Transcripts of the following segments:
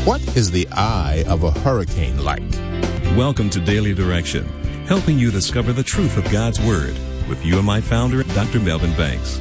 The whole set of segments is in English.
What is the eye of a hurricane like? Welcome to Daily Direction, helping you discover the truth of God's Word with you and my founder, Dr. Melvin Banks.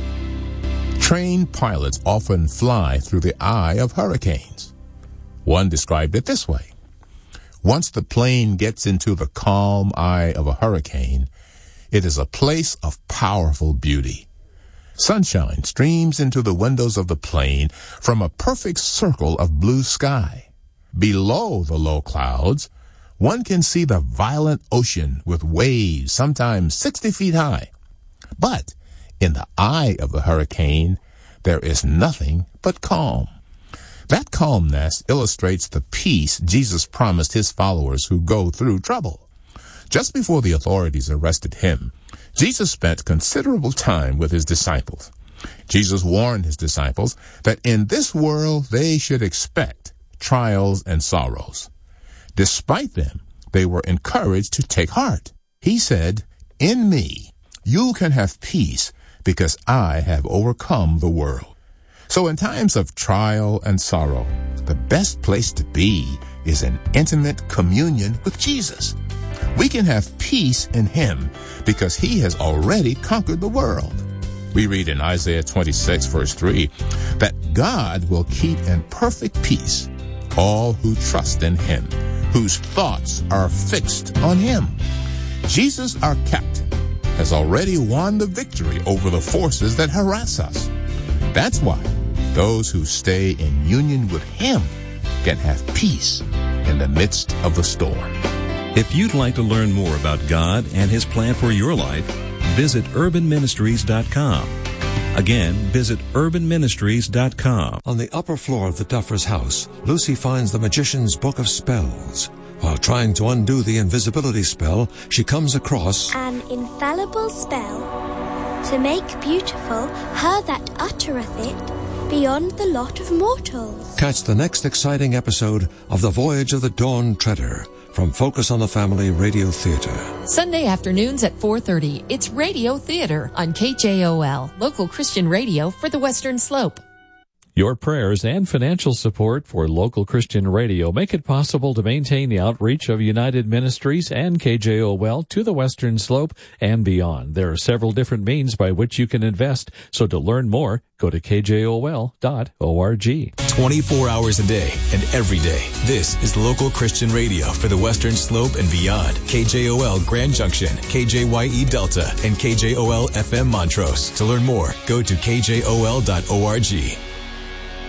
Trained pilots often fly through the eye of hurricanes. One described it this way. Once the plane gets into the calm eye of a hurricane, it is a place of powerful beauty. Sunshine streams into the windows of the plane from a perfect circle of blue sky. Below the low clouds, one can see the violent ocean with waves sometimes 60 feet high. But in the eye of the hurricane, there is nothing but calm. That calmness illustrates the peace Jesus promised his followers who go through trouble. Just before the authorities arrested him, Jesus spent considerable time with his disciples. Jesus warned his disciples that in this world they should expect trials and sorrows. Despite them, they were encouraged to take heart. He said, "In me, you can have peace because I have overcome the world." So in times of trial and sorrow, the best place to be is in intimate communion with Jesus. We can have peace in him because he has already conquered the world. We read in Isaiah 26, verse 3, that God will keep in perfect peace all who trust in him, whose thoughts are fixed on him. Jesus, our captain, has already won the victory over the forces that harass us. That's why those who stay in union with him can have peace in the midst of the storm. If you'd like to learn more about God and his plan for your life, visit urbanministries.com. Again, visit urbanministries.com. On the upper floor of the Duffer's house, Lucy finds the magician's book of spells. While trying to undo the invisibility spell, she comes across an infallible spell to make beautiful her that uttereth it beyond the lot of mortals. Catch the next exciting episode of The Voyage of the Dawn Treader from Focus on the Family Radio Theater. Sunday afternoons at 4:30, it's Radio Theater on KJOL, local Christian radio for the Western Slope. Your prayers and financial support for local Christian radio make it possible to maintain the outreach of United Ministries and KJOL to the Western Slope and beyond. There are several different means by which you can invest, so to learn more, go to kjol.org. 24 hours a day and every day, this is local Christian radio for the Western Slope and beyond. KJOL Grand Junction, KJYE Delta, and KJOL FM Montrose. To learn more, go to kjol.org.